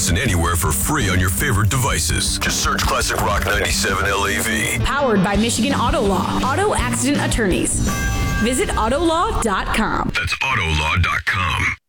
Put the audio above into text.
listen anywhere for free on your favorite devices. Just search Classic Rock 97 LAV. Powered by Michigan Auto Law. Auto accident attorneys. Visit Autolaw.com. That's Autolaw.com.